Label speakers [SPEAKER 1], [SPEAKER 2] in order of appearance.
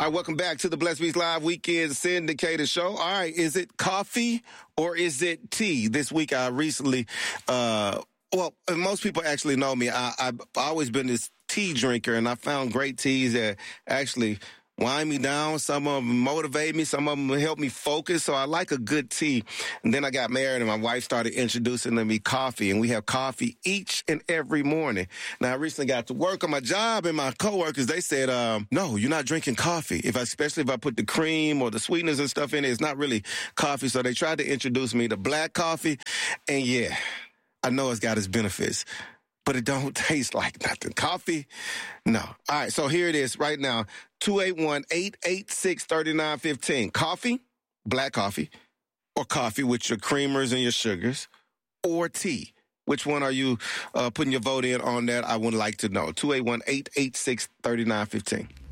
[SPEAKER 1] All right, welcome back to the Blessed Beats Live Weekend Syndicated Show. All right, is it coffee or is it tea? This week I recently, most people actually know me. I've always been this tea drinker, and I found great teas that actually wind me down. Some of them motivate me. Some of them help me focus. So I like a good tea. And then I got married and my wife started introducing to me coffee, and we have coffee each and every morning. Now, I recently got to work on my job, and my coworkers, they said, no, you're not drinking coffee. Especially if I put the cream or the sweeteners and stuff in it, it's not really coffee. So they tried to introduce me to black coffee. And yeah, I know it's got its benefits, but it don't taste like nothing. Coffee? No. All right, so here it is right now. 281-886-3915. Coffee, black coffee, or coffee with your creamers and your sugars, or tea. Which one are you putting your vote in on that? I would like to know. 281-886-3915.